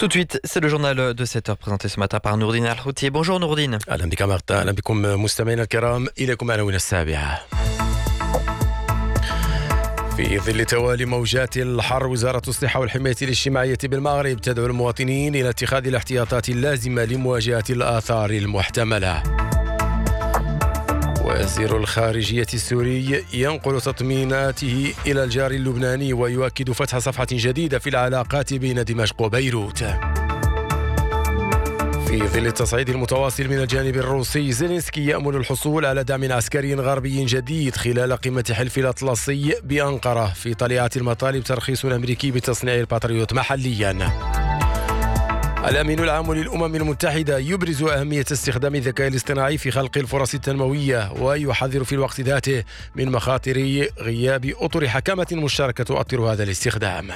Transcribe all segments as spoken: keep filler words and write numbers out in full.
Tout de suite, c'est le journal de sept heures présenté ce matin par Nourdine Al-Houtier. Bonjour Nourdine. أهلا بك مرتا، أهلا بكم مستمعينا الكرام. إليكم عناوين السابعة. في ظل توالي موجات الحر، وزارة الصحة والحماية الاجتماعية بالمغرب تدعو المواطنين إلى اتخاذ الاحتياطات اللازمة لمواجهة الآثار المحتملة. وزير الخارجية السوري ينقل تطميناته إلى الجار اللبناني ويؤكد فتح صفحة جديدة في العلاقات بين دمشق وبيروت. في ظل التصعيد المتواصل من الجانب الروسي، زيلينسكي يأمل الحصول على دعم عسكري غربي جديد خلال قمة حلف الأطلسي بأنقرة في طليعة المطالب ترخيص أمريكي بتصنيع الباتريوت محليا. الأمين العام للأمم المتحدة يبرز أهمية استخدام الذكاء الاصطناعي في خلق الفرص التنموية، ويحذر في الوقت ذاته من مخاطر غياب أطر حكامة مشتركة تؤطر هذا الاستخدام.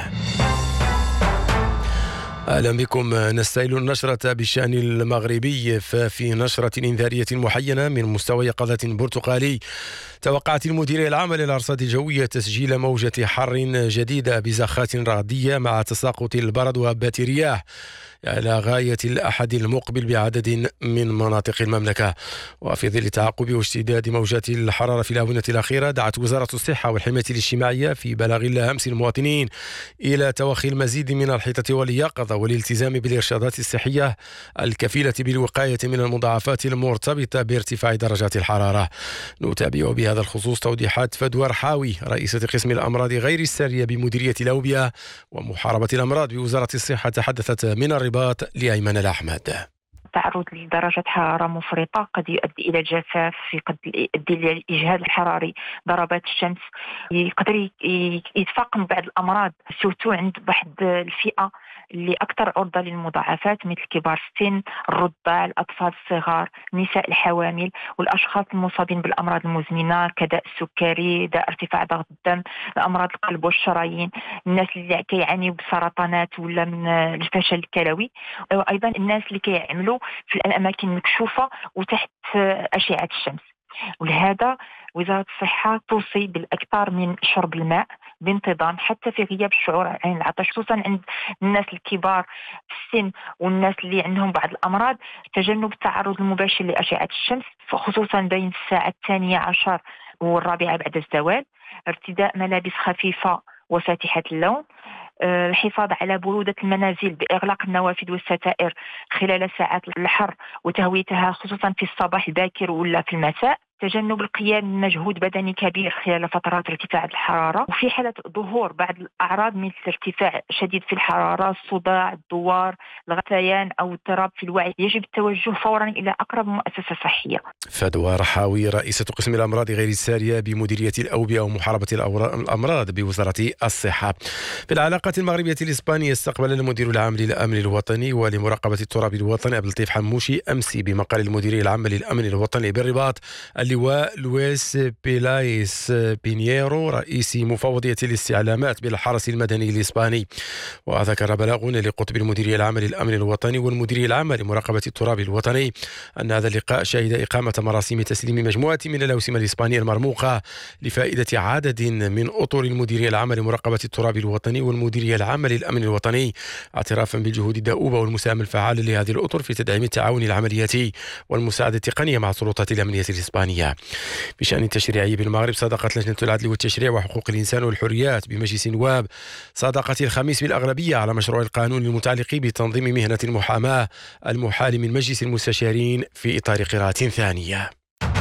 أهلا بكم. نستهل النشرة بالشأن المغربي، ففي نشرة إنذارية محينة من مستوى يقظة برتقالي، توقعت المديرية العامة للأرصاد الجوية تسجيل موجة حر جديدة بزخات رعدية مع تساقط البرد وهبات رياح على غاية الأحد المقبل بعدد من مناطق المملكة. وفي ظل تعقب واشتداد موجات الحرارة في الآونة الأخيرة، دعت وزارة الصحة والحماية الاجتماعية في بلاغ لها أمس المواطنين إلى توخي المزيد من الحيطة واليقظة والالتزام بالإرشادات الصحية الكفيلة بالوقاية من المضاعفات المرتبطة بارتفاع درجات الحرارة. نتابع بهذا الخصوص توضيحات فدوى رحاوي، رئيسة قسم الأمراض غير السارية بمديرية الأوبئة ومحاربة الأمراض بوزارة الصحة، تحدثت من الرباط لأيمن الأحمد. التعرض لدرجة حرارة مفرطة قد يؤدي إلى الجفاف، قد يؤدي إلى الإجهاد الحراري، ضربات الشمس، يقدر يتفاقم بعض الأمراض سورتو عند واحد الفئة اللي أكثر عرضة للمضاعفات، مثل كبار السن، الرضع، الأطفال الصغار، النساء الحوامل، والأشخاص المصابين بالأمراض المزمنة كداء السكري، داء ارتفاع ضغط الدم، أمراض القلب والشرايين، الناس اللي كيعانيوا بسرطانات ولا من الفشل الكلوي، وأيضا الناس اللي كيعملوا في الأماكن مكشوفة وتحت أشعة الشمس. ولهذا وزارة الصحة توصي بالأكثر من شرب الماء بانتظام حتى في غياب الشعور عن العطش، خصوصا عند الناس الكبار في السن والناس اللي عندهم بعض الأمراض. تجنب التعرض المباشر لأشعة الشمس خصوصا بين الساعة الثانية عشر والرابعة بعد الزوال. ارتداء ملابس خفيفة وفاتحة اللون. الحفاظ على برودة المنازل بإغلاق النوافذ والستائر خلال ساعات الحر وتهويتها خصوصا في الصباح الباكر ولا في المساء. تجنب القيام بمجهود بدني كبير خلال فترات ارتفاع الحرارة. وفي حالة ظهور بعض الأعراض مثل ارتفاع شديد في الحرارة، الصداع، الدوار، الغثيان أو اضطراب في الوعي، يجب التوجه فورا إلى أقرب مؤسسة صحية. فدوى رحاوي، رئيسة قسم الأمراض غير السارية بمديرية الأوبئة ومحاربة الأمراض بوزارة الصحة. في العلاقات المغربية الإسبانية، استقبل المدير العام للأمن الوطني ولمراقبة التراب الوطني عبد اللطيف حموشي أمس بمقر المديرية العامة للأمن الوطني بالرباط اللواء لويس بيلايس بينييرو، رئيس مفوضية الاستعلامات بالحرس المدني الإسباني. وذكر بلاغ لقطب المديرية العامة للأمن الوطني والمديرية العامة لمراقبة التراب الوطني أن هذا اللقاء شهد إقامة مراسم تسليم مجموعة من الأوسمة الإسبانية المرموقة لفائدة عدد من أطر المديرية العامة لمراقبة التراب الوطني والمديرية العامة للأمن الوطني، اعترافا بالجهود الدؤوبة والمساهمة الفعالة لهذه الأطر في تدعيم التعاون العملياتي والمساعدة التقنية مع السلطات الأمنية الإسبانية. بشأن التشريعي بالمغرب، صادقت لجنة العدل والتشريع وحقوق الإنسان والحريات بمجلس النواب صادقت الخميس بالأغلبية على مشروع القانون المتعلق بتنظيم مهنة المحاماة المحال من مجلس المستشارين في إطار قراءة ثانية.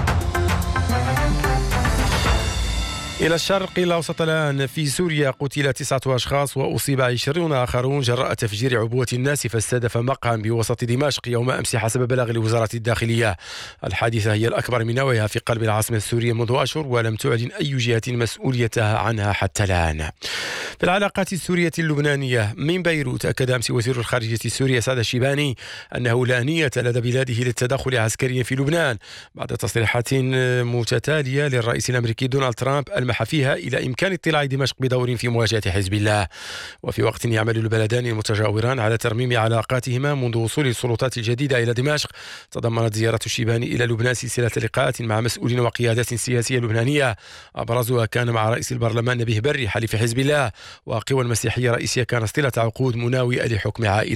إلى الشرق الأوسط الآن، في سوريا قتل تسعة أشخاص وأصيب عشرون آخرون جراء تفجير عبوة ناسفة استهدف مقهى بوسط دمشق يوم أمس حسب بلاغ لوزارة الداخلية. الحادثة هي الأكبر من نوعها في قلب العاصمة السورية منذ أشهر، ولم تعلن أي جهة مسؤوليتها عنها حتى الآن. في العلاقات السورية اللبنانية، من بيروت أكد أمس وزير الخارجية السوري سعد الشيباني أنه لا نية لدى بلاده للتدخل عسكريا في لبنان بعد تصريحات متتالية للرئيس الأمريكي دونالد ترامب ألمح فيها إلى إمكان اطلاع دمشق بدور في مواجهة حزب الله. وفي وقت يعمل البلدان المتجاوران على ترميم علاقاتهما منذ وصول السلطات الجديدة إلى دمشق، تضمنت زيارة الشيباني إلى لبنان سلسلة لقاءات مع مسؤولين وقيادات سياسية لبنانية، أبرزها كان مع رئيس البرلمان نبيه بري حليف حزب الله، وقوى المسيحية رئيسية كان صلة عقود مناوئة لحكم عائلة